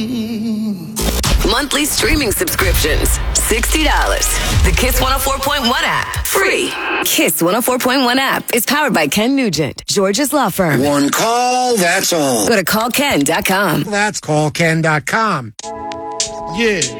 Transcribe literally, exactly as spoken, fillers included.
Monthly streaming subscriptions, sixty dollars. The Kiss one oh four point one app, free. Kiss one oh four point one app is powered by Ken Nugent, George's law firm. One call, that's all. Go to call ken dot com. That's call ken dot com. Yeah.